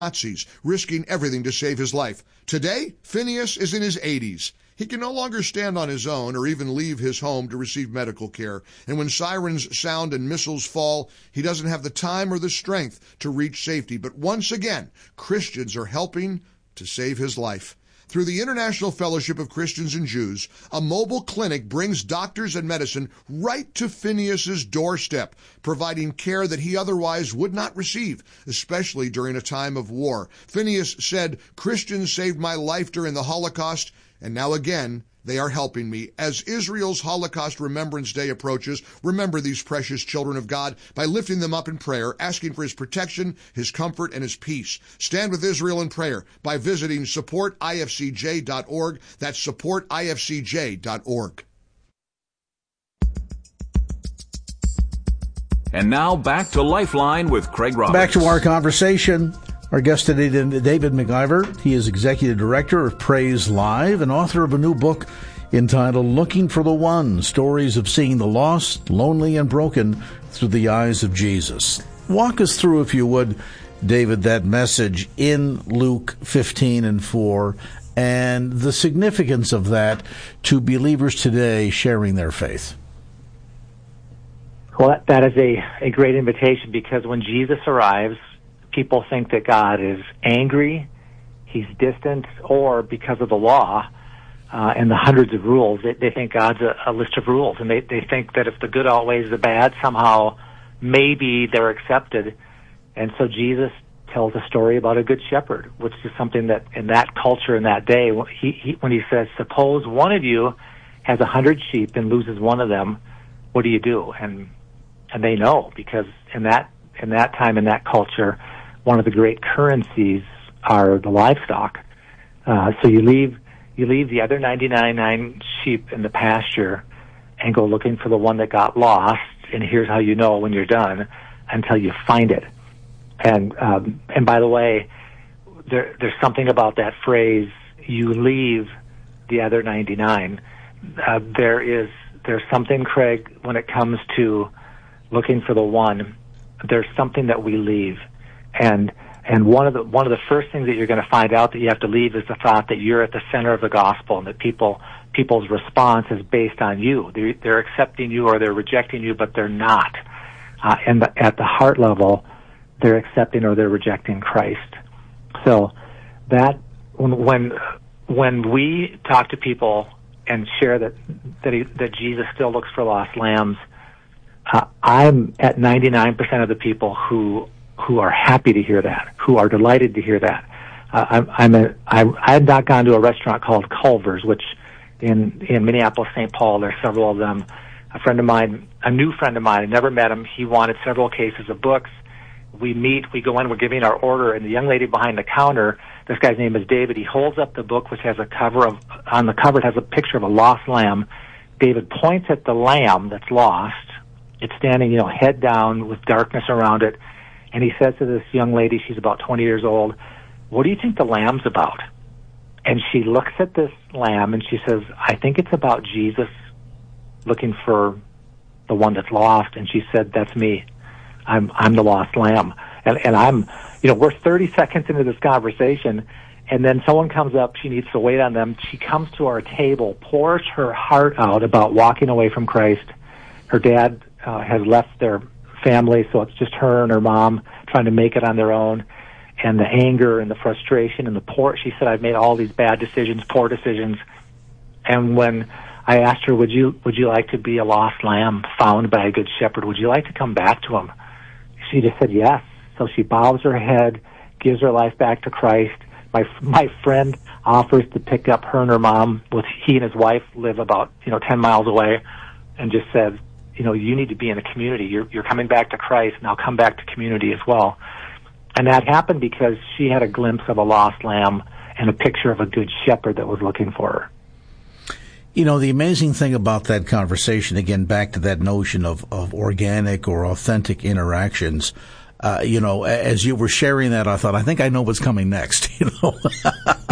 Nazis, risking everything to save his life. Today, Phineas is in his 80s. He can no longer stand on his own or even leave his home to receive medical care. And when sirens sound and missiles fall, he doesn't have the time or the strength to reach safety. But once again, Christians are helping to save his life. Through the International Fellowship of Christians and Jews, a mobile clinic brings doctors and medicine right to Phineas's doorstep, providing care that he otherwise would not receive, especially during a time of war. Phineas said, "Christians saved my life during the Holocaust, and now again, they are helping me." As Israel's Holocaust Remembrance Day approaches, remember these precious children of God by lifting them up in prayer, asking for his protection, his comfort, and his peace. Stand with Israel in prayer by visiting supportifcj.org. That's supportifcj.org. And now back to Lifeline with Craig Roberts. Back to our conversation. Our guest today, David McIver. He is Executive Director of Praise Live and author of a new book entitled Looking for the One, Stories of Seeing the Lost, Lonely, and Broken Through the Eyes of Jesus. Walk us through, if you would, David, that message in Luke 15:4 and the significance of that to believers today sharing their faith. Well, that is a great invitation, because when Jesus arrives, people think that God is angry, he's distant, or because of the law and the hundreds of rules, they think God's a list of rules. And they think that if the good outweighs the bad, somehow maybe they're accepted. And so Jesus tells a story about a good shepherd, which is something that in that culture, in that day, when he says, suppose one of you has 100 sheep and loses one of them, what do you do? And they know, because in that time, in that culture, one of the great currencies are the livestock. So you leave the other 99 sheep in the pasture and go looking for the one that got lost. And here's how you know when you're done, until you find it. And by the way, there's something about that phrase, you leave the other 99. There's something, Craig, when it comes to looking for the one, there's something that we leave. And one of the first things that you're going to find out that you have to leave is the thought that you're at the center of the gospel, and that people's response is based on you. They're accepting you or they're rejecting you, but they're not. And at the heart level, they're accepting or they're rejecting Christ. So that when we talk to people and share that Jesus still looks for lost lambs, I'm at 99% of the people who are happy to hear that, who are delighted to hear that. I had not gone to a restaurant called Culver's, which in Minneapolis, St. Paul, there's several of them. A new friend of mine, I never met him. He wanted several cases of books. We meet, we go in, we're giving our order, and the young lady behind the counter, this guy's name is David, he holds up the book, which has on the cover it has a picture of a lost lamb. David points at the lamb that's lost. It's standing, head down with darkness around it. And he says to this young lady, she's about 20 years old, what do you think the lamb's about? And she looks at this lamb and she says, I think it's about Jesus looking for the one that's lost. And she said, that's me. I'm the lost lamb. And I'm, we're 30 seconds into this conversation, and then someone comes up, she needs to wait on them. She comes to our table, pours her heart out about walking away from Christ. Her dad has left their family, so it's just her and her mom trying to make it on their own, and the anger and the frustration and she said, I've made all these bad decisions, poor decisions. And when I asked her, would you like to be a lost lamb found by a good shepherd? Would you like to come back to him? She just said yes. So she bows her head, gives her life back to Christ. My friend offers to pick up her and her mom. He and his wife live about 10 miles away, and just said, you need to be in a community. You're coming back to Christ, now come back to community as well. And that happened because she had a glimpse of a lost lamb and a picture of a good shepherd that was looking for her. The amazing thing about that conversation, again, back to that notion of organic or authentic interactions, as you were sharing that, I thought, I think I know what's coming next,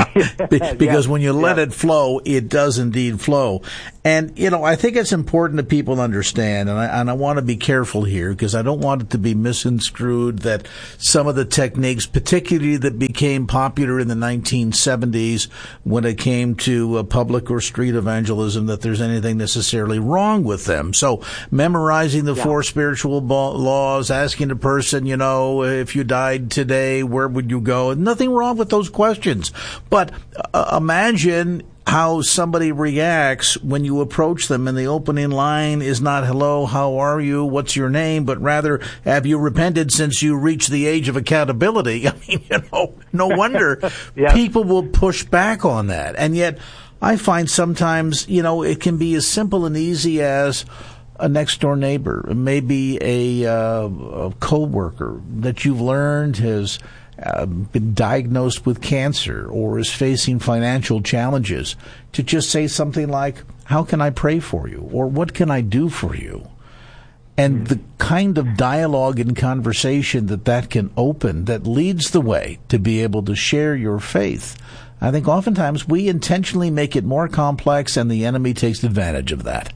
Because when you let it flow, it does indeed flow. And, I think it's important that people understand, and I want to be careful here because I don't want it to be misconstrued that some of the techniques, particularly that became popular in the 1970s when it came to public or street evangelism, that there's anything necessarily wrong with them. So memorizing the four spiritual laws, asking the person, if you died today, where would you go? Nothing wrong with those questions. But imagine how somebody reacts when you approach them and the opening line is not, hello, how are you, what's your name, but rather, have you repented since you reached the age of accountability? I mean, no wonder people will push back on that. And yet, I find sometimes, it can be as simple and easy as a next-door neighbor, maybe a co-worker that you've learned has been diagnosed with cancer or is facing financial challenges, to just say something like, how can I pray for you? Or what can I do for you? And the kind of dialogue and conversation that can open, that leads the way to be able to share your faith. I think oftentimes we intentionally make it more complex, and the enemy takes advantage of that.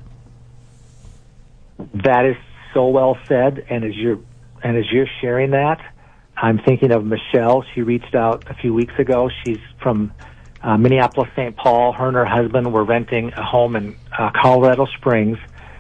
That is so well said, and as you're sharing that, I'm thinking of Michelle. She reached out a few weeks ago. She's from Minneapolis, St. Paul. Her and her husband were renting a home in Colorado Springs,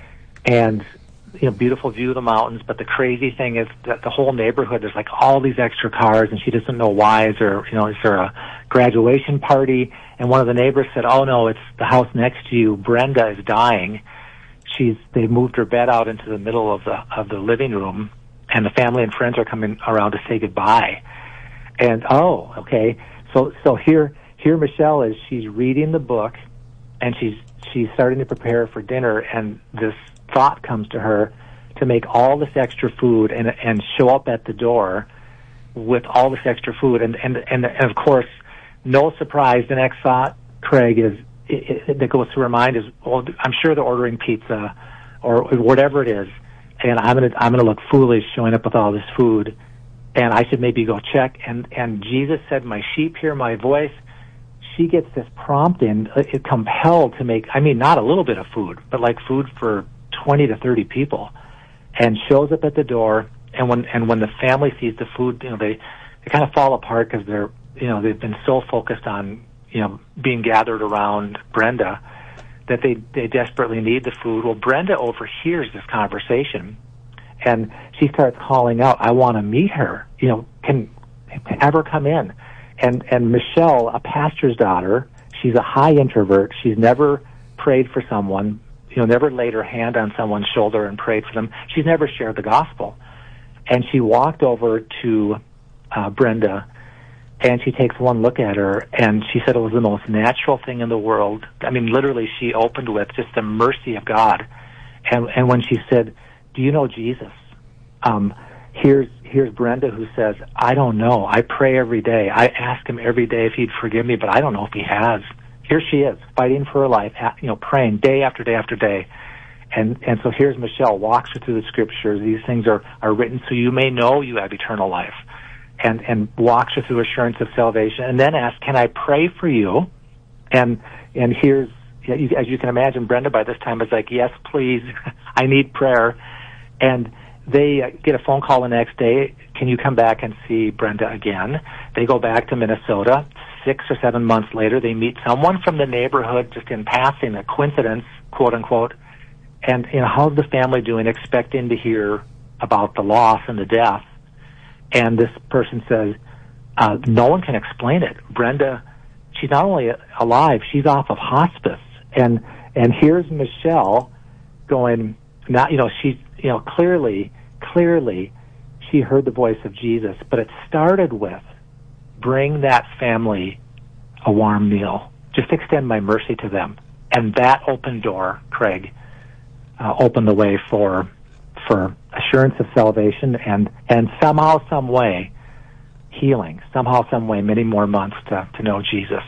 and beautiful view of the mountains. But the crazy thing is that the whole neighborhood, there's like all these extra cars, and she doesn't know why. Is there a graduation party? And one of the neighbors said, "Oh no, it's the house next to you. Brenda is dying. They moved her bed out into the middle of the living room, and the family and friends are coming around to say goodbye." And okay. So here Michelle is. She's reading the book, and she's starting to prepare for dinner, and this thought comes to her to make all this extra food and show up at the door with all this extra food. And of course, no surprise, the next thought, Craig, is that goes through her mind is, well, I'm sure they're ordering pizza or whatever it is, and I'm gonna look foolish showing up with all this food, and I should maybe go check. And Jesus said, "My sheep hear my voice." She gets this prompting, compelled to make, not a little bit of food, but like food for 20 to 30 people, and shows up at the door. And when the family sees the food, they kind of fall apart because they've been so focused on being gathered around Brenda that they desperately need the food. Well, Brenda overhears this conversation, and she starts calling out, "I want to meet her. Can ever come in?" And Michelle, a pastor's daughter, she's a high introvert. She's never prayed for someone, never laid her hand on someone's shoulder and prayed for them. She's never shared the gospel. And she walked over to Brenda, and she takes one look at her, and she said it was the most natural thing in the world. Literally, she opened with just the mercy of God. And when she said, "Do you know Jesus?" Here's Brenda, who says, "I don't know. I pray every day. I ask him every day if he'd forgive me, but I don't know if he has." Here she is, fighting for her life, praying day after day after day. And so here's Michelle, walks her through the scriptures. These things are written so you may know you have eternal life. And walks her through assurance of salvation, and then asks, "Can I pray for you?" And here's, as you can imagine, Brenda by this time is like, "Yes, please, I need prayer." And they get a phone call the next day, "Can you come back and see Brenda again?" They go back to Minnesota. 6 or 7 months later, they meet someone from the neighborhood, just in passing, a coincidence, quote unquote. And how's the family doing, expecting to hear about the loss and the death. And this person says, no one can explain it. Brenda, she's not only alive, she's off of hospice. And here's Michelle going, now, she's, clearly she heard the voice of Jesus, but it started with, bring that family a warm meal. Just extend my mercy to them. And that open door, Craig, opened the way for assurance of salvation and somehow, some way, healing. Somehow, some way, many more months to know Jesus.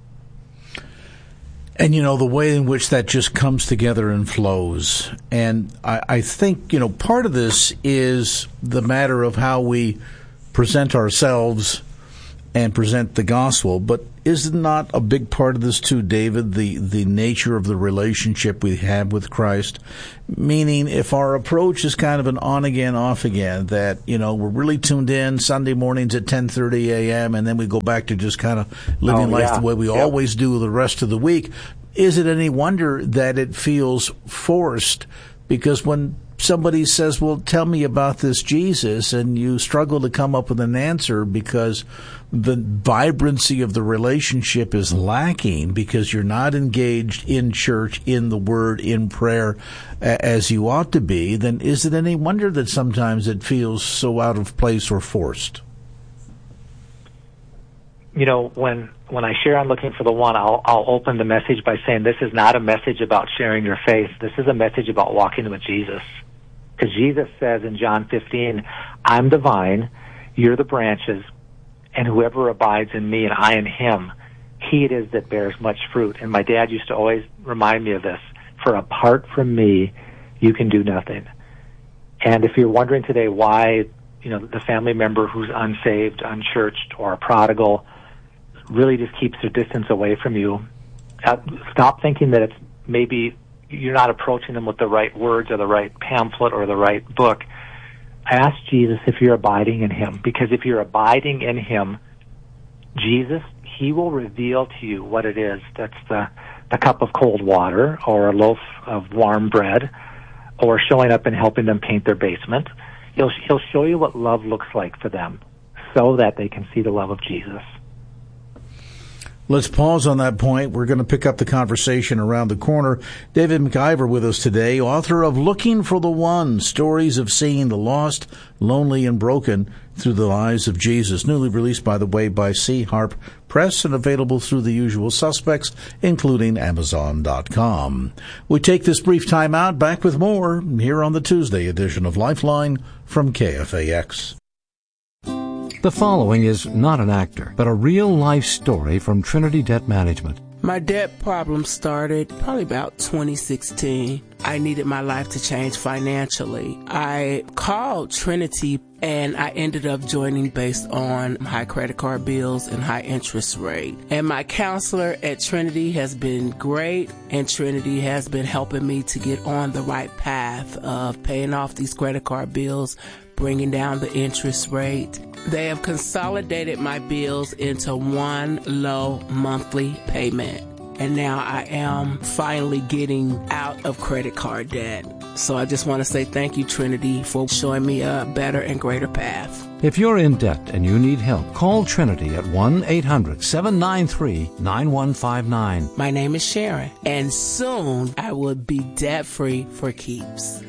And, the way in which that just comes together and flows. And I think, part of this is the matter of how we present ourselves and present the gospel. But is it not a big part of this too, David, the nature of the relationship we have with Christ? Meaning, if our approach is kind of an on-again, off-again, that, we're really tuned in Sunday mornings at 10:30 a.m., and then we go back to just kind of living life the way we always do the rest of the week, is it any wonder that it feels forced? Because when somebody says, well, tell me about this Jesus, and you struggle to come up with an answer because the vibrancy of the relationship is lacking, because you're not engaged in church, in the Word, in prayer as you ought to be, then is it any wonder that sometimes it feels so out of place or forced? When I share on Looking for the One, I'll open the message by saying this is not a message about sharing your faith. This is a message about walking with Jesus. Because Jesus says in John 15, I'm the vine, you're the branches, and whoever abides in me and I in him, he it is that bears much fruit. And my dad used to always remind me of this. For apart from me, you can do nothing. And if you're wondering today why, the family member who's unsaved, unchurched, or a prodigal really just keeps their distance away from you, stop thinking that it's maybe you're not approaching them with the right words or the right pamphlet or the right book. Ask Jesus if you're abiding in him, because if you're abiding in him, Jesus, he will reveal to you what it is that's the cup of cold water or a loaf of warm bread or showing up and helping them paint their basement. He'll show you what love looks like for them so that they can see the love of Jesus. Let's pause on that point. We're going to pick up the conversation around the corner. David McIver with us today, author of Looking for the One, Stories of Seeing the Lost, Lonely, and Broken Through the Eyes of Jesus. Newly released, by the way, by C. Harp Press and available through the usual suspects, including Amazon.com. We take this brief time out. Back with more here on the Tuesday edition of Lifeline from KFAX. The following is not an actor, but a real-life story from Trinity Debt Management. My debt problem started probably about 2016. I needed my life to change financially. I called Trinity, and I ended up joining based on high credit card bills and high interest rate. And my counselor at Trinity has been great, and Trinity has been helping me to get on the right path of paying off these credit card bills, bringing down the interest rate. They have consolidated my bills into one low monthly payment. And now I am finally getting out of credit card debt. So I just want to say thank you, Trinity, for showing me a better and greater path. If you're in debt and you need help, call Trinity at 1-800-793-9159. My name is Sharon, and soon I will be debt-free for keeps.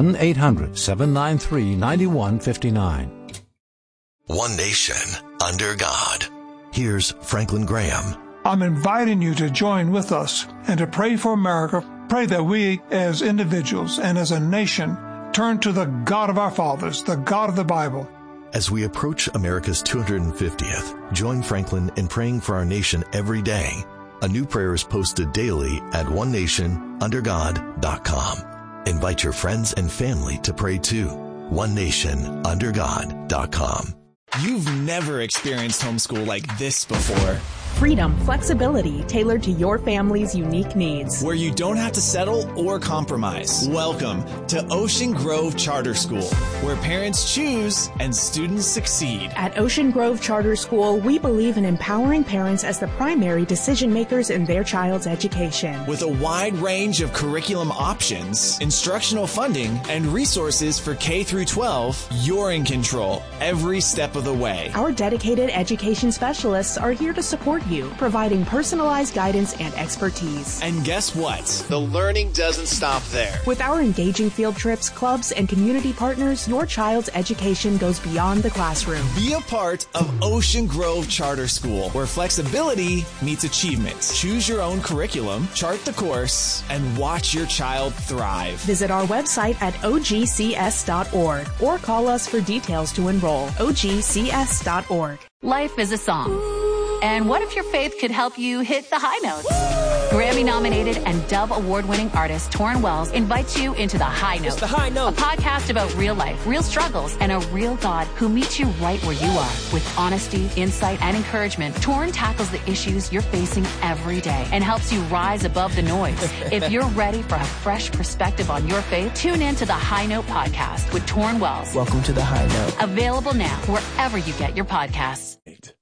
1-800-793-9159. One nation, under God. Here's Franklin Graham. I'm inviting you to join with us and to pray for America. Pray that we as individuals and as a nation turn to the God of our fathers, the God of the Bible. As we approach America's 250th, join Franklin in praying for our nation every day. A new prayer is posted daily at onenationundergod.com. Invite your friends and family to pray too. onenationundergod.com. You've never experienced homeschool like this before. Freedom, flexibility tailored to your family's unique needs. Where you don't have to settle or compromise. Welcome to Ocean Grove Charter School, where parents choose and students succeed. At Ocean Grove Charter School, we believe in empowering parents as the primary decision makers in their child's education. With a wide range of curriculum options, instructional funding, and resources for K through 12, you're in control every step of the way. Our dedicated education specialists are here to support you, providing personalized guidance and expertise. And guess what? The learning doesn't stop there. With our engaging field trips, clubs, and community partners, your child's education goes beyond the classroom. Be a part of Ocean Grove Charter School, where flexibility meets achievement. Choose your own curriculum, chart the course, and watch your child thrive. Visit our website at ogcs.org or call us for details to enroll. ogcs.org. Life is a song. And what if your faith could help you hit the high notes? Grammy-nominated and Dove Award-winning artist Torrin Wells invites you into The High Note. It's The High Note. A podcast about real life, real struggles, and a real God who meets you right where you are. With honesty, insight, and encouragement, Torrin tackles the issues you're facing every day and helps you rise above the noise. If you're ready for a fresh perspective on your faith, tune in to The High Note podcast with Torrin Wells. Welcome to The High Note. Available now wherever you get your podcasts.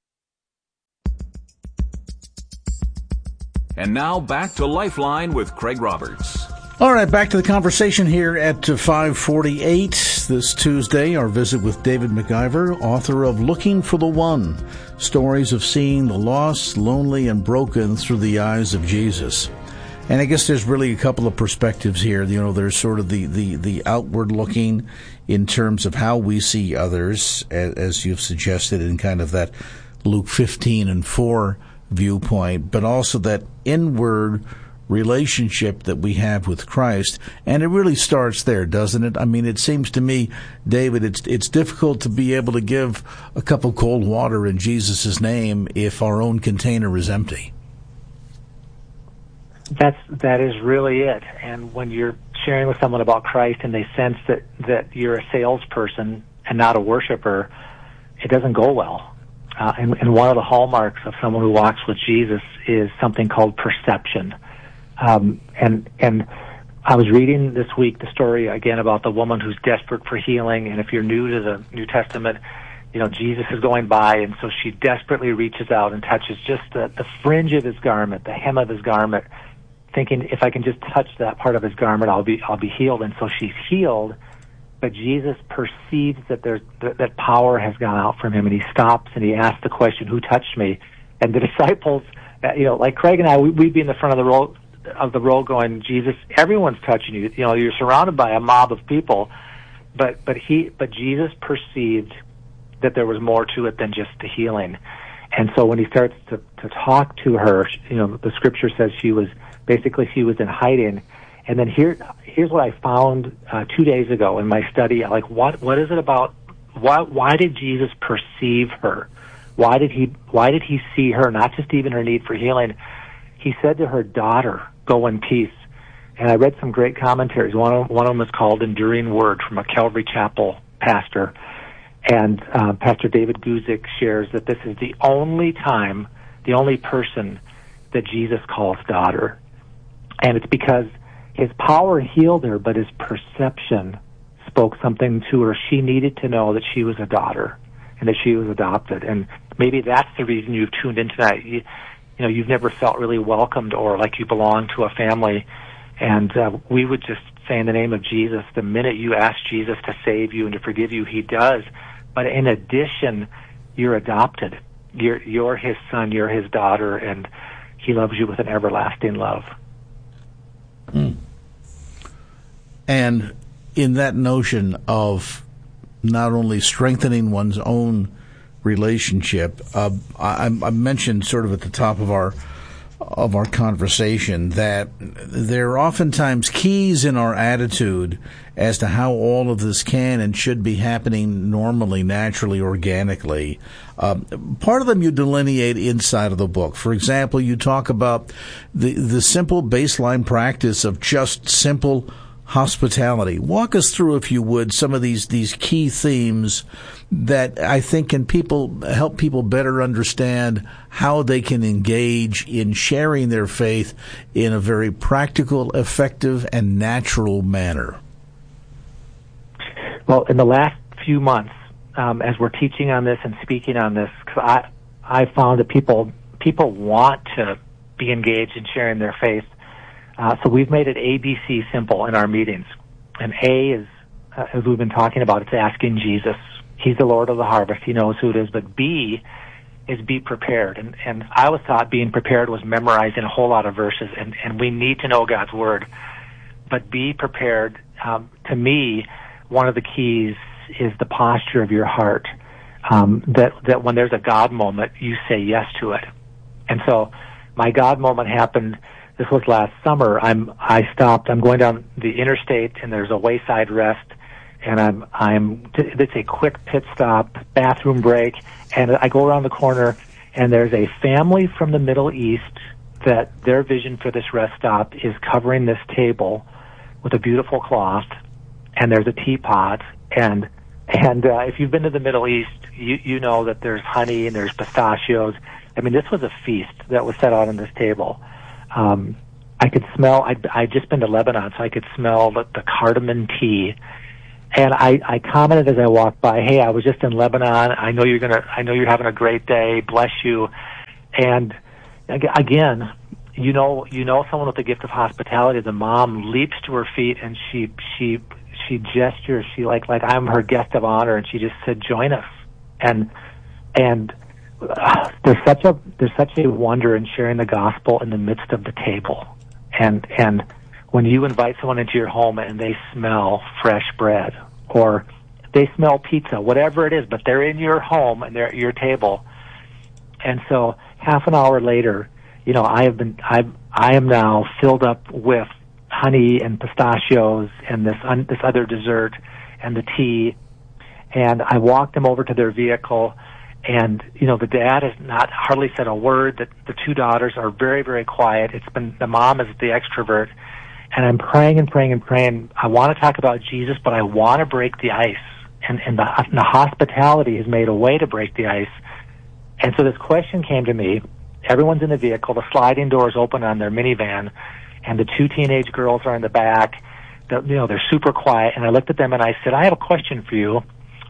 And now back to Lifeline with Craig Roberts. All right, back to the conversation here at 5:48 this Tuesday. Our visit with David McIver, author of Looking for the One, Stories of Seeing the Lost, Lonely, and Broken Through the Eyes of Jesus. And I guess there's really a couple of perspectives here. You know, there's sort of the outward looking in terms of how we see others, as you've suggested in kind of that Luke 15:4 viewpoint, but also that inward relationship that we have with Christ. And it really starts there, doesn't it? I mean, it seems to me, David, it's difficult to be able to give a cup of cold water in Jesus' name if our own container is empty. That is really it. And when you're sharing with someone about Christ and they sense that you're a salesperson and not a worshiper, it doesn't go well. And one of the hallmarks of someone who walks with Jesus is something called perception. And I was reading this week the story again about the woman who's desperate for healing. And if you're new to the New Testament, you know, Jesus is going by, and so she desperately reaches out and touches just the fringe of his garment, the hem of his garment, thinking, if I can just touch that part of his garment, I'll be healed. And so she's healed. But Jesus perceives that that power has gone out from him, and he stops and he asks the question, "Who touched me?" And the disciples, like Craig and I, we'd be in the front of the row going, "Jesus, everyone's touching you. You know, you're surrounded by a mob of people." But Jesus perceived that there was more to it than just the healing. And so when he starts to talk to her, you know, the scripture says she was in hiding. And then here's what I found 2 days ago in my study. Like, what is it about? Why did Jesus perceive her? Why did he see her? Not just even her need for healing. He said to her, "Daughter, go in peace." And I read some great commentaries. One of them is called "Enduring Word" from a Calvary Chapel pastor, and Pastor David Guzik shares that this is the only person that Jesus calls daughter, and it's because his power healed her, but his perception spoke something to her. She needed to know that she was a daughter and that she was adopted. And maybe that's the reason you've tuned in tonight. You know, you've never felt really welcomed or like you belong to a family. And we would just say in the name of Jesus, the minute you ask Jesus to save you and to forgive you, he does. But in addition, you're adopted. You're his son, you're his daughter, and he loves you with an everlasting love. And in that notion of not only strengthening one's own relationship, I mentioned sort of at the top of our conversation that there are oftentimes keys in our attitude as to how all of this can and should be happening normally, naturally, organically. Part of them you delineate inside of the book. For example, you talk about the simple baseline practice of just simple hospitality. Walk us through, if you would, some of these key themes that I think can help people better understand how they can engage in sharing their faith in a very practical, effective, and natural manner. Well, in the last few months, as we're teaching on this and speaking on this, cause I found that people want to be engaged in sharing their faith. So we've made it ABC simple in our meetings. And A is, as we've been talking about, it's asking Jesus. He's the Lord of the harvest. He knows who it is. But B is be prepared. And I was taught being prepared was memorizing a whole lot of verses. And we need to know God's Word. But be prepared. To me, one of the keys is the posture of your heart. That when there's a God moment, you say yes to it. And so my God moment happened. This was last summer. I stopped. I'm going down the interstate, and there's a wayside rest, and it's a quick pit stop, bathroom break, and I go around the corner, and there's a family from the Middle East that their vision for this rest stop is covering this table with a beautiful cloth, and there's a teapot, and if you've been to the Middle East, you know that there's honey and there's pistachios. I mean, this was a feast that was set out on this table. I could smell, I'd just been to Lebanon, so I could smell the cardamom tea. And I commented as I walked by, hey, I was just in Lebanon. I know you're having a great day. Bless you. And again, you know someone with the gift of hospitality. The mom leaps to her feet and she gestures. She like I'm her guest of honor, and she just said, "Join us." And there's such a wonder in sharing the gospel in the midst of the table. And when you invite someone into your home and they smell fresh bread or they smell pizza, whatever it is, but they're in your home and they're at your table. And so half an hour later, I am now filled up with honey and pistachios and this other dessert and the tea. And I walked them over to their vehicle, and the dad has not hardly said a word. The two daughters are very, very quiet. The mom is the extrovert, and I'm praying and praying and praying. I want to talk about Jesus, but I want to break the ice, and the hospitality has made a way to break the ice. And so this question came to me. Everyone's in the vehicle. The sliding doors open on their minivan, and the two teenage girls are in the back. They're super quiet. And I looked at them and I said, "I have a question for you.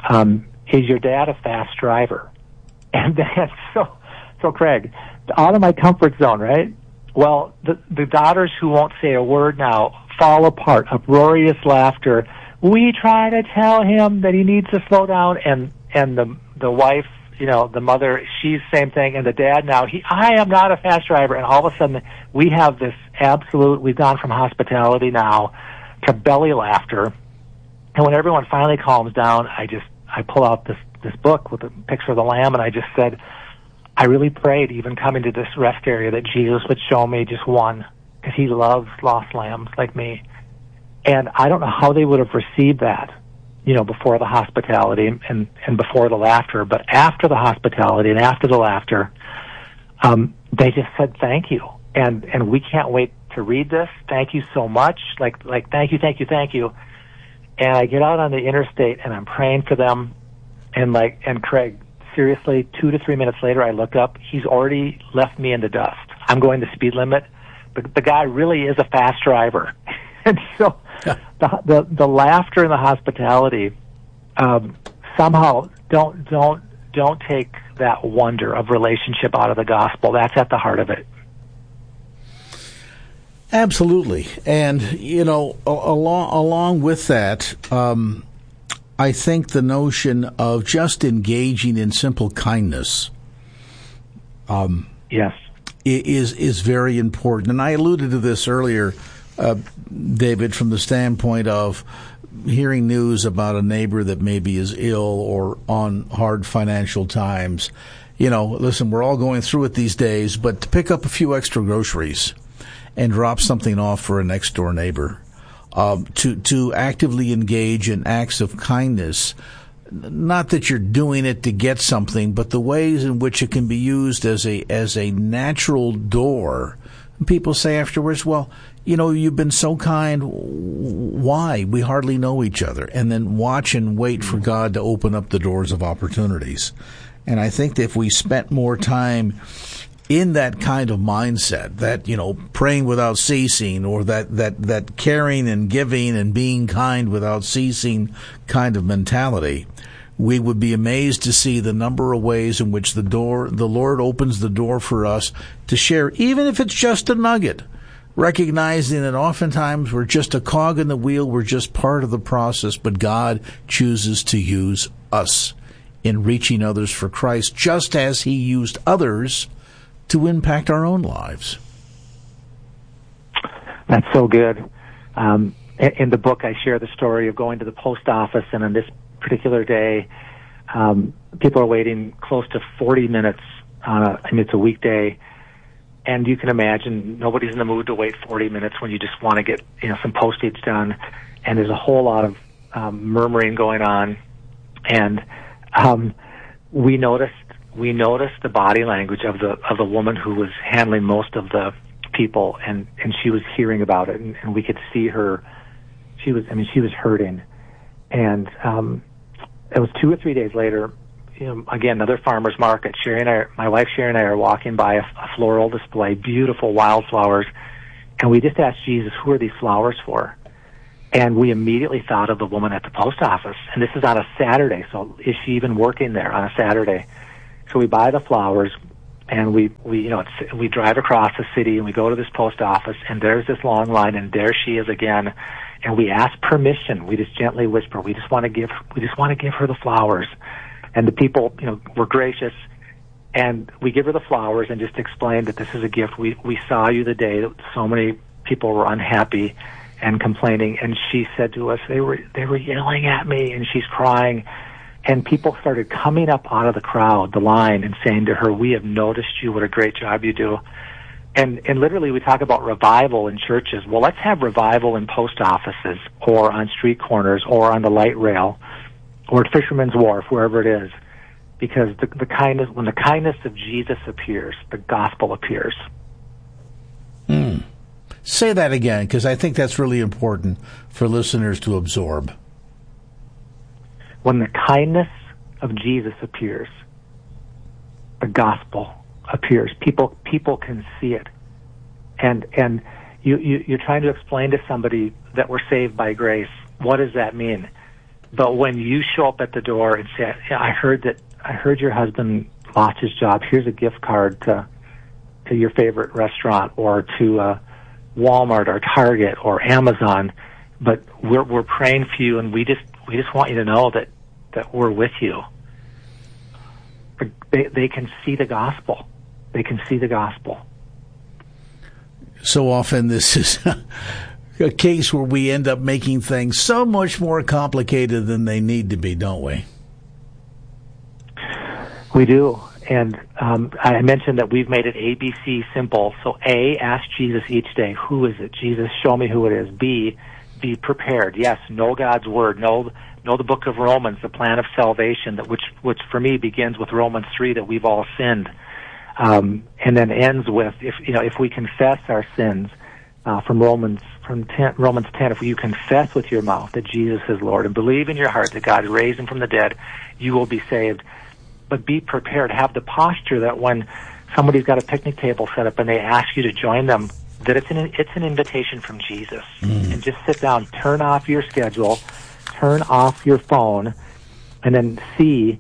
Is your dad a fast driver?" And then, so Craig, out of my comfort zone, right? Well, the daughters, who won't say a word now, fall apart, uproarious laughter. We try to tell him that he needs to slow down, and the wife, the mother, she's same thing, and the dad now, I am not a fast driver, and all of a sudden we have this we've gone from hospitality now to belly laughter. And when everyone finally calms down, I pull out this book with a picture of the lamb, and I just said, I really prayed, even coming to this rest area, that Jesus would show me just one, because he loves lost lambs like me. And I don't know how they would have received that, before the hospitality and before the laughter, but after the hospitality and after the laughter, they just said thank you, and we can't wait to read this. Thank you so much, like thank you. And I get out on the interstate and I'm praying for them, and Craig, seriously, 2 to 3 minutes later, I look up. He's already left me in the dust. I'm going the speed limit, but the guy really is a fast driver. And so the laughter and the hospitality somehow don't take that wonder of relationship out of the gospel. That's at the heart of it. Absolutely. And, along with that, I think the notion of just engaging in simple kindness yes, is very important. And I alluded to this earlier, David, from the standpoint of hearing news about a neighbor that maybe is ill or on hard financial times. Listen, we're all going through it these days, but to pick up a few extra groceries and drop something off for a next-door neighbor, to actively engage in acts of kindness, not that you're doing it to get something, but the ways in which it can be used as a natural door. People say afterwards, well, you've been so kind. Why? We hardly know each other. And then watch and wait for God to open up the doors of opportunities. And I think that if we spent more time in that kind of mindset, that, praying without ceasing, or that caring and giving and being kind without ceasing kind of mentality, we would be amazed to see the number of ways in which the Lord opens the door for us to share, even if it's just a nugget, recognizing that oftentimes we're just a cog in the wheel, we're just part of the process, but God chooses to use us in reaching others for Christ, just as he used others to impact our own lives. That's so good. In the book, I share the story of going to the post office, and on this particular day, people are waiting close to 40 minutes. It's a weekday, and you can imagine nobody's in the mood to wait 40 minutes when you just want to get some postage done, and there's a whole lot of murmuring going on, and we noticed the body language of the woman who was handling most of the people, and she was hearing about it, and we could see her. She was hurting. And it was 2 or 3 days later, again, another farmer's market. My wife Sherry and I are walking by a floral display, beautiful wildflowers, and we just asked Jesus, who are these flowers for? And we immediately thought of the woman at the post office. And this is on a Saturday, so is she even working there on a Saturday? So we buy the flowers, and we drive across the city, and we go to this post office, and there's this long line, and there she is again. And we ask permission. We just gently whisper, we just want to give her the flowers. And the people, were gracious. And we give her the flowers and just explain that this is a gift. We saw you the day that so many people were unhappy and complaining. And she said to us, they were yelling at me, and she's crying. And people started coming up out of the crowd, the line, and saying to her, we have noticed you. What a great job you do. And literally we talk about revival in churches. Well, let's have revival in post offices or on street corners or on the light rail or at Fisherman's Wharf, wherever it is. Because when the kindness of Jesus appears, the gospel appears. Say that again, because I think that's really important for listeners to absorb. When the kindness of Jesus appears, the gospel appears. People can see it. And you're trying to explain to somebody that we're saved by grace. What does that mean? But when you show up at the door and say, I heard your husband lost his job. Here's a gift card to your favorite restaurant or to Walmart or Target or Amazon. But we're praying for you, and we just want you to know that we're with you. They can see the gospel. They can see the gospel. So often this is a case where we end up making things so much more complicated than they need to be, don't we? We do. And I mentioned that we've made it ABC simple. So A, ask Jesus each day, who is it? Jesus, show me who it is. B, be prepared. Yes, know God's word. Know the book of Romans, the plan of salvation, which for me begins with Romans 3, that we've all sinned. And then ends with, if we confess our sins, from Romans 10, if you confess with your mouth that Jesus is Lord and believe in your heart that God raised him from the dead, you will be saved. But be prepared. Have the posture that when somebody's got a picnic table set up and they ask you to join them, that it's an invitation from Jesus. And just sit down, turn off your schedule, turn off your phone, and then see,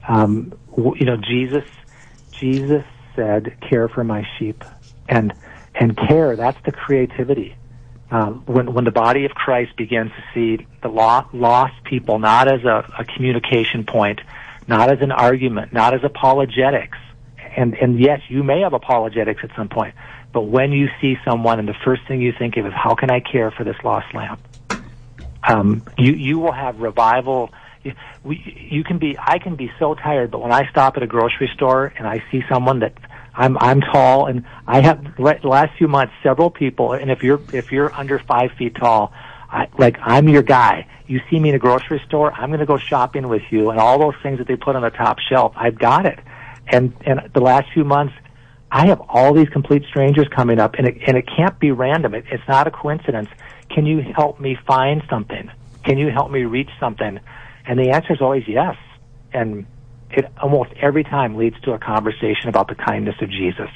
Jesus said, care for my sheep. And care, that's the creativity. When the body of Christ begins to see the lost people not as a communication point, not as an argument, not as apologetics. And yes, you may have apologetics at some point, but when you see someone and the first thing you think of is, how can I care for this lost lamb? You will have revival. I can be so tired, but when I stop at a grocery store and I see someone that I'm tall, and I have the last few months several people, and if you're under 5 feet tall, I'm your guy. You see me in a grocery store, I'm going to go shopping with you, and all those things that they put on the top shelf, I've got it. And the last few months, I have all these complete strangers coming up, and it can't be random. It's not a coincidence. Can you help me find something? Can you help me reach something? And the answer is always yes. And it almost every time leads to a conversation about the kindness of Jesus.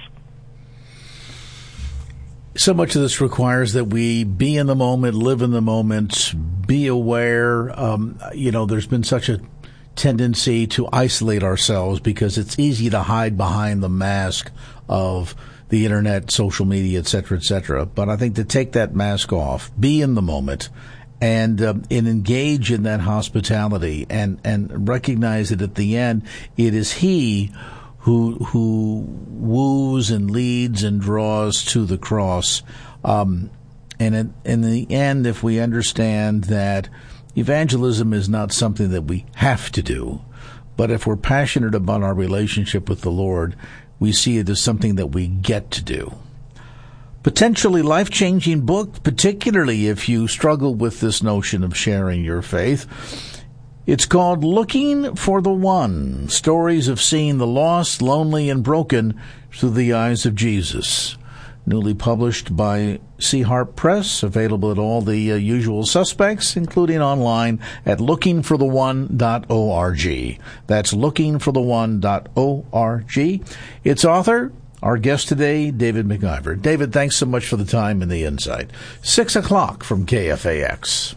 So much of this requires that we be in the moment, live in the moment, be aware. There's been such a tendency to isolate ourselves because it's easy to hide behind the mask of the internet, social media, et cetera, But I think to take that mask off, be in the moment, and engage in that hospitality, and recognize that at the end, it is He who woos and leads and draws to the cross. And in the end, if we understand that evangelism is not something that we have to do, but if we're passionate about our relationship with the Lord, we see it as something that we get to do. Potentially life-changing book, particularly if you struggle with this notion of sharing your faith. It's called Looking for the One, Stories of Seeing the Lost, Lonely, and Broken Through the Eyes of Jesus. newly published by Seahart Press, available at all the usual suspects, including online at lookingfortheone.org. That's lookingfortheone.org. Its author, our guest today, David McIver. David, thanks so much for the time and the insight. 6 o'clock from KFAX.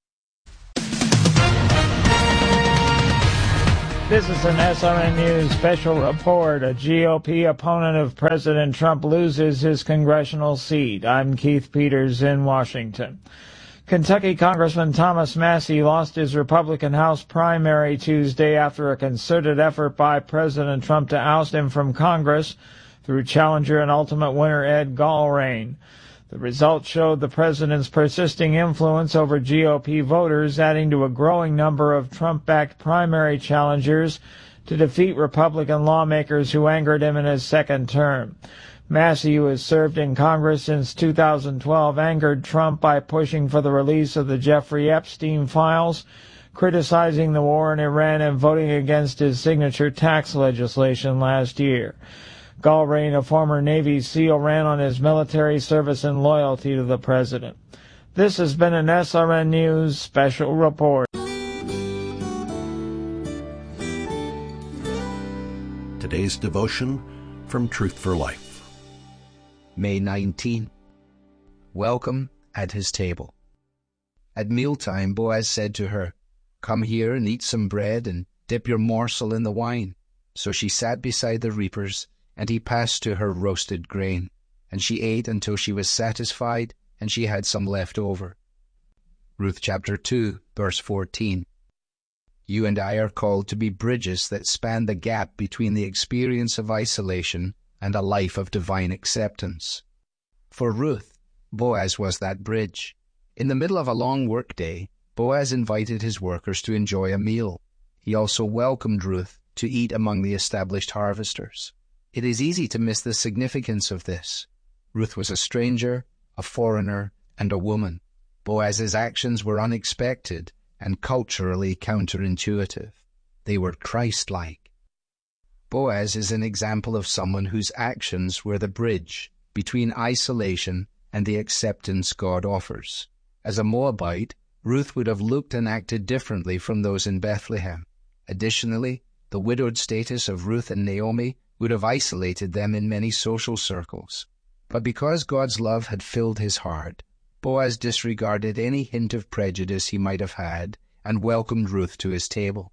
This is an SRN News special report. A GOP opponent of President Trump loses his congressional seat. I'm Keith Peters in Washington. Kentucky Congressman Thomas Massie lost his Republican House primary Tuesday after a concerted effort by President Trump to oust him from Congress through challenger and ultimate winner Ed Gallrein. The results showed the president's persisting influence over GOP voters, adding to a growing number of Trump-backed primary challengers to defeat Republican lawmakers who angered him in his second term. Massie, who has served in Congress since 2012, angered Trump by pushing for the release of the Jeffrey Epstein files, criticizing the war in Iran, and voting against his signature tax legislation last year. Gallrein, a former Navy SEAL, ran on his military service and loyalty to the president. This has been an SRN News special report. Today's devotion from Truth for Life. May 19. Welcome at his table. At mealtime, Boaz said to her, "Come here and eat some bread and dip your morsel in the wine." So she sat beside the reapers, and he passed to her roasted grain, and she ate until she was satisfied, and she had some left over. Ruth chapter 2, verse 14. You and I are called to be bridges that span the gap between the experience of isolation and a life of divine acceptance. For Ruth, Boaz was that bridge. In the middle of a long workday, Boaz invited his workers to enjoy a meal. He also welcomed Ruth to eat among the established harvesters. It is easy to miss the significance of this. Ruth was a stranger, a foreigner, and a woman. Boaz's actions were unexpected and culturally counterintuitive. They were Christ-like. Boaz is an example of someone whose actions were the bridge between isolation and the acceptance God offers. As a Moabite, Ruth would have looked and acted differently from those in Bethlehem. Additionally, the widowed status of Ruth and Naomi would have isolated them in many social circles. But because God's love had filled his heart, Boaz disregarded any hint of prejudice he might have had and welcomed Ruth to his table.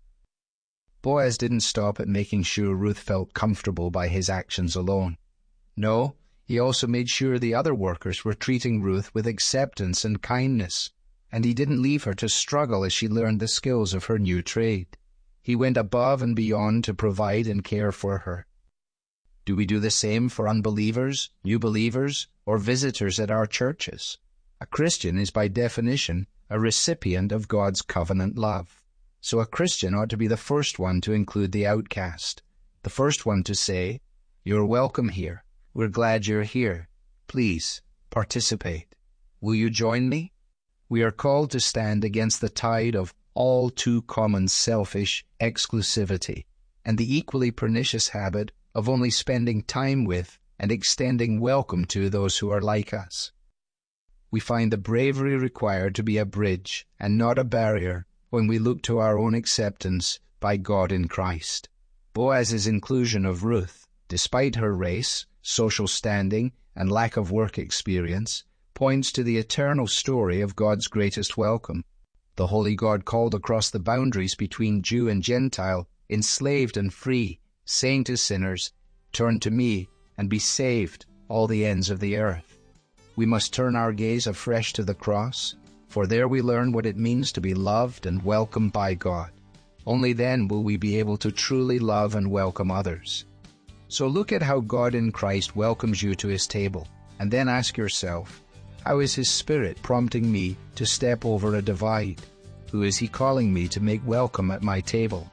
Boaz didn't stop at making sure Ruth felt comfortable by his actions alone. No, he also made sure the other workers were treating Ruth with acceptance and kindness, and he didn't leave her to struggle as she learned the skills of her new trade. He went above and beyond to provide and care for her. Do we do the same for unbelievers, new believers, or visitors at our churches? A Christian is by definition a recipient of God's covenant love. So a Christian ought to be the first one to include the outcast, the first one to say, "You're welcome here. We're glad you're here. Please, participate. Will you join me?" We are called to stand against the tide of all too common selfish exclusivity and the equally pernicious habit of only spending time with and extending welcome to those who are like us. We find the bravery required to be a bridge and not a barrier when we look to our own acceptance by God in Christ. Boaz's inclusion of Ruth, despite her race, social standing, and lack of work experience, points to the eternal story of God's greatest welcome. The holy God called across the boundaries between Jew and Gentile, enslaved and free, saying to sinners, "Turn to me and be saved, all the ends of the earth." We must turn our gaze afresh to the cross, for there we learn what it means to be loved and welcomed by God. Only then will we be able to truly love and welcome others. So look at how God in Christ welcomes you to his table, and then ask yourself, how is his Spirit prompting me to step over a divide? Who is he calling me to make welcome at my table?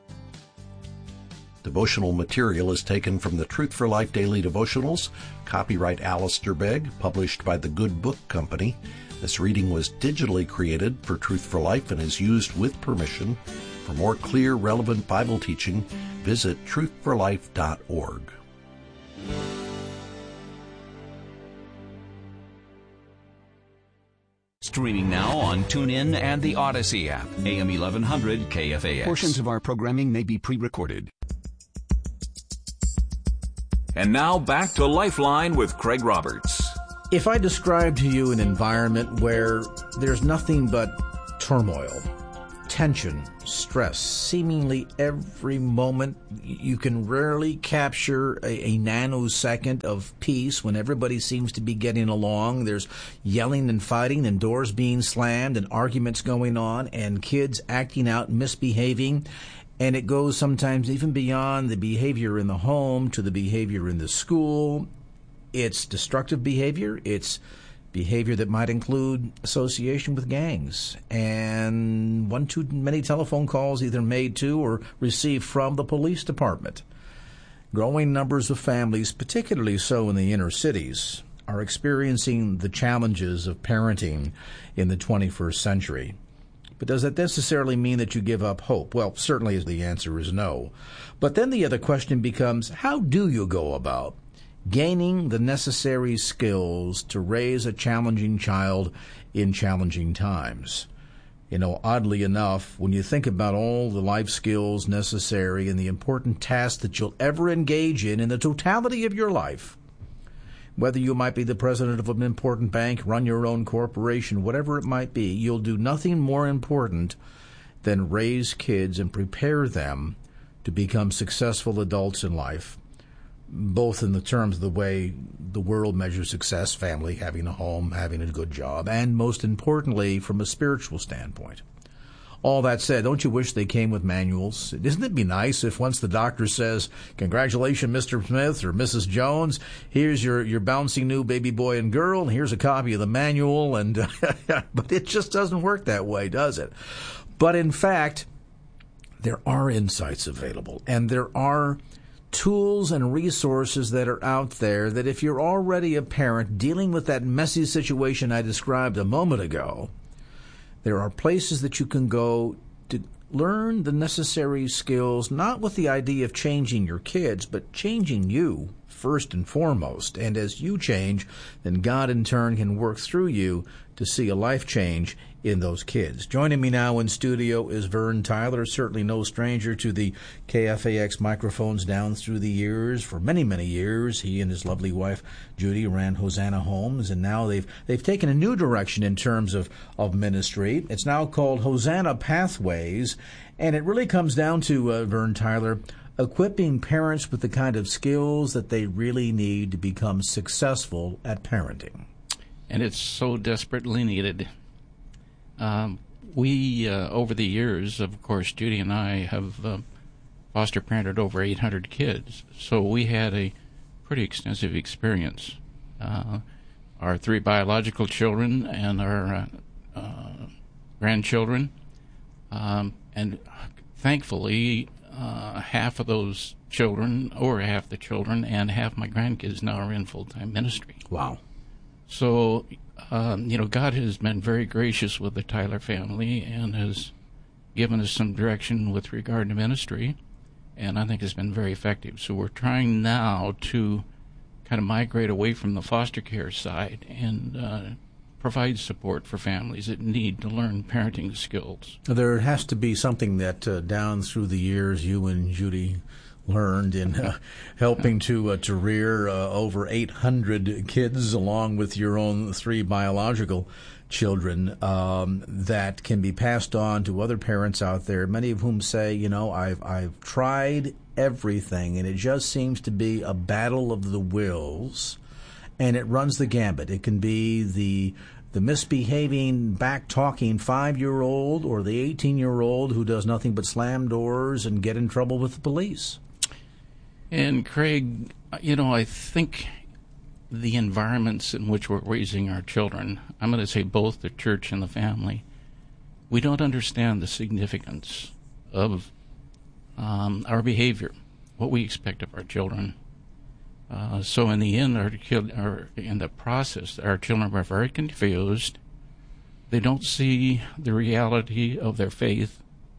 Devotional material is taken from the Truth for Life Daily Devotionals, copyright Alistair Begg, published by the Good Book Company. This reading was digitally created for Truth for Life and is used with permission. For more clear, relevant Bible teaching, visit truthforlife.org. 'Truthforlife.org. Streaming now on TuneIn and the Odyssey app. AM 1100 KFAX. Portions of our programming may be pre-recorded. And now back to Lifeline with Craig Roberts. If I describe to you an environment where there's nothing but turmoil, tension, stress, seemingly every moment, you can rarely capture a nanosecond of peace when everybody seems to be getting along. There's yelling and fighting and doors being slammed and arguments going on and kids acting out and misbehaving. And it goes sometimes even beyond the behavior in the home to the behavior in the school. It's destructive behavior. It's behavior that might include association with gangs and one too many telephone calls either made to or received from the police department. Growing numbers of families, particularly so in the inner cities, are experiencing the challenges of parenting in the 21st century. But does that necessarily mean that you give up hope? Well, certainly the answer is no. But then the other question becomes, how do you go about gaining the necessary skills to raise a challenging child in challenging times? You know, oddly enough, when you think about all the life skills necessary and the important tasks that you'll ever engage in the totality of your life, whether you might be the president of an important bank, run your own corporation, whatever it might be, you'll do nothing more important than raise kids and prepare them to become successful adults in life, both in the terms of the way the world measures success, family, having a home, having a good job, and most importantly, from a spiritual standpoint. All that said, don't you wish they came with manuals? Isn't it be nice if once the doctor says, congratulations, Mr. Smith or Mrs. Jones, here's your bouncing new baby boy and girl, and here's a copy of the manual, and but it just doesn't work that way, does it? But in fact, there are insights available, and there are tools and resources that are out there that if you're already a parent dealing with that messy situation I described a moment ago, there are places that you can go to learn the necessary skills, not with the idea of changing your kids, but changing you first and foremost. And as you change, then God in turn can work through you to see a life change in those kids. Joining me now in studio is Vern Tyler, certainly no stranger to the KFAX microphones down through the years. For many, many years, he and his lovely wife, Judy, ran Hosanna Homes, and now they've taken a new direction in terms of ministry. It's now called Hosanna Pathways, and it really comes down to, Vern Tyler, equipping parents with the kind of skills that they really need to become successful at parenting. And it's so desperately needed. We, over the years, of course, Judy and I have foster parented over 800 kids, so we had a pretty extensive experience. Our 3 biological children and our grandchildren, and thankfully, half of those children, or half the children, and half my grandkids now are in full-time ministry. Wow. So, God has been very gracious with the Tyler family and has given us some direction with regard to ministry, and I think it's been very effective. So we're trying now to kind of migrate away from the foster care side and provide support for families that need to learn parenting skills. There has to be something that down through the years you and Judy learned in helping to rear over 800 kids along with your own 3 biological children that can be passed on to other parents out there, many of whom say, I've tried everything and it just seems to be a battle of the wills, and it runs the gambit. It can be the misbehaving, back-talking 5-year-old or the 18-year-old who does nothing but slam doors and get in trouble with the police. And Craig, I think the environments in which we're raising our children, I'm going to say both the church and the family, we don't understand the significance of our behavior, what we expect of our children. So in the end, in the process, our children are very confused. They don't see the reality of their faith.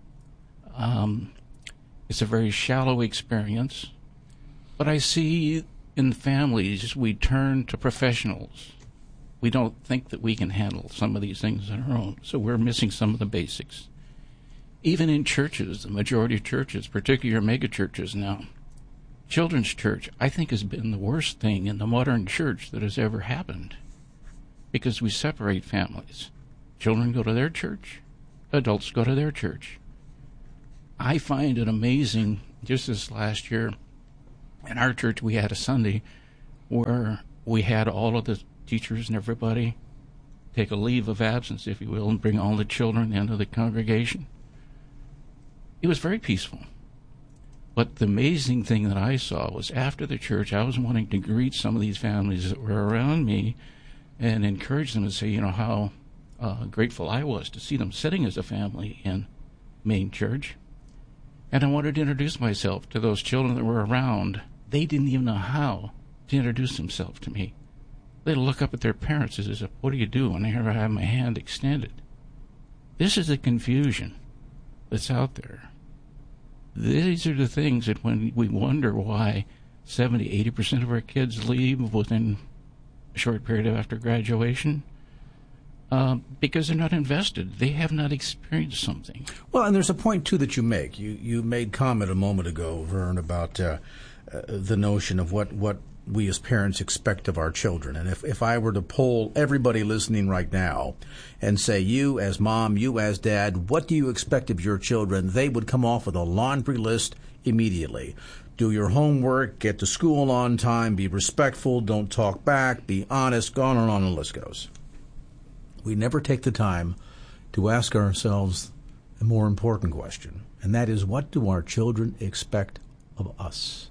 It's a very shallow experience. But I see in families, we turn to professionals We don't think that we can handle some of these things on our own, so we're missing some of the basics. Even in churches, the majority of churches, particularly your mega churches now, children's church, I think, has been the worst thing in the modern church that has ever happened, because we separate families. Children go to their church, adults go to their church. I find it amazing, just this last year, in our church we had a Sunday where we had all of the teachers and everybody take a leave of absence, if you will, and bring all the children into the congregation. It was very peaceful. But the amazing thing that I saw was after the church, I was wanting to greet some of these families that were around me and encourage them to say, how grateful I was to see them sitting as a family in main church. And I wanted to introduce myself to those children that were around. They didn't even know how to introduce themselves to me. They'd look up at their parents and say, "What do you do?" And here I have my hand extended. This is the confusion that's out there. These are the things that when we wonder why 70-80% of our kids leave within a short period after graduation, because they're not invested. They have not experienced something. Well, and there's a point, too, that you make. You made comment a moment ago, Vern, about the notion of what we as parents expect of our children. And if I were to poll everybody listening right now and say, you as mom, you as dad, what do you expect of your children? They would come off with a laundry list immediately. Do your homework, get to school on time, be respectful, don't talk back, be honest, on and on the list goes. We never take the time to ask ourselves a more important question, and that is, what do our children expect of us?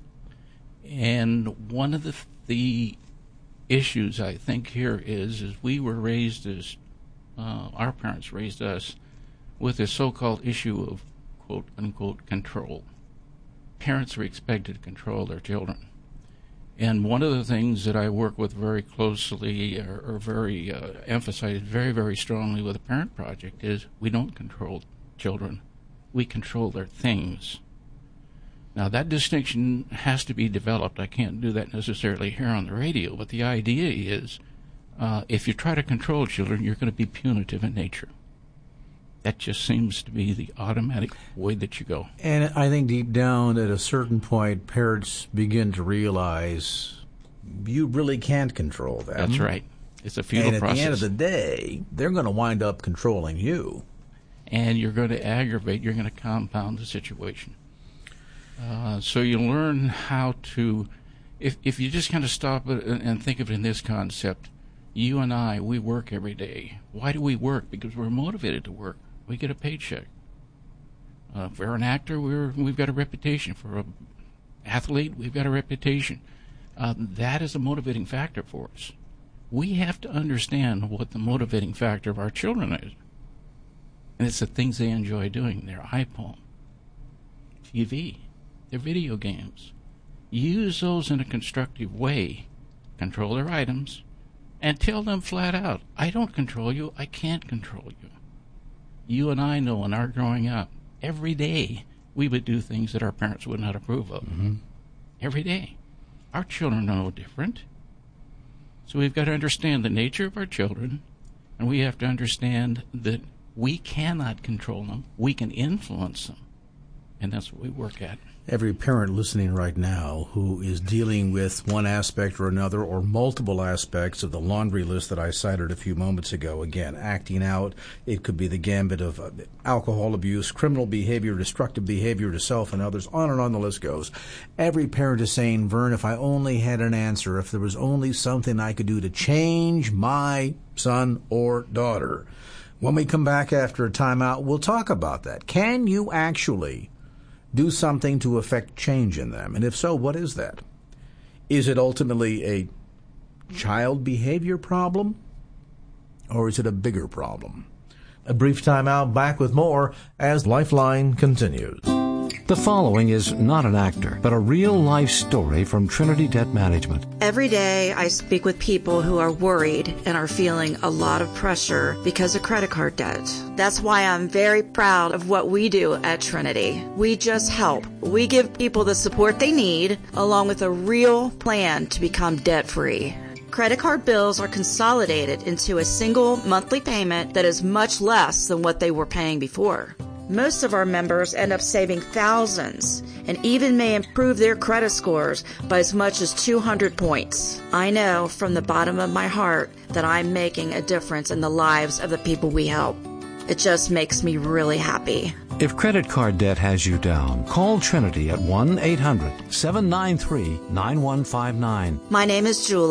And one of the issues I think here is we were raised as, our parents raised us with this so-called issue of quote-unquote control. Parents are expected to control their children. And one of the things that I work with very closely or very emphasize very, very strongly with the Parent Project is we don't control children. We control their things. Now, that distinction has to be developed. I can't do that necessarily here on the radio, but the idea is if you try to control children, you're going to be punitive in nature. That just seems to be the automatic way that you go. And I think deep down at a certain point, parents begin to realize you really can't control them. That's right. It's a futile process. And at the end of the day, they're going to wind up controlling you. And you're going to aggravate, you're going to compound the situation. So you learn how to, if you just kind of stop it and think of it in this concept, you and I, we work every day. Why do we work? Because we're motivated to work. We get a paycheck. If we're an actor, we've got a reputation. For an athlete, we've got a reputation. That is a motivating factor for us. We have to understand what the motivating factor of our children is. And it's the things they enjoy doing, their iPhone, TV, their video games. Use those in a constructive way. Control their items. And tell them flat out, I don't control you, I can't control you. You and I know in our growing up, every day we would do things that our parents would not approve of. Mm-hmm. Every day. Our children are no different. So we've got to understand the nature of our children, and we have to understand that we cannot control them. We can influence them. And that's what we work at. Every parent listening right now who is dealing with one aspect or another or multiple aspects of the laundry list that I cited a few moments ago, again, acting out, it could be the gambit of alcohol abuse, criminal behavior, destructive behavior to self and others, on and on the list goes. Every parent is saying, Vern, if I only had an answer, if there was only something I could do to change my son or daughter. When we come back after a timeout, we'll talk about that. Can you actually do something to affect change in them? And if so, what is that? Is it ultimately a child behavior problem, or is it a bigger problem? A brief timeout, back with more as Lifeline continues. The following is not an actor, but a real-life story from Trinity Debt Management. Every day I speak with people who are worried and are feeling a lot of pressure because of credit card debt. That's why I'm very proud of what we do at Trinity. We just help. We give people the support they need, along with a real plan to become debt-free. Credit card bills are consolidated into a single monthly payment that is much less than what they were paying before. Most of our members end up saving thousands and even may improve their credit scores by as much as 200 points. I know from the bottom of my heart that I'm making a difference in the lives of the people we help. It just makes me really happy. If credit card debt has you down, call Trinity at 1-800-793-9159. My name is Julie.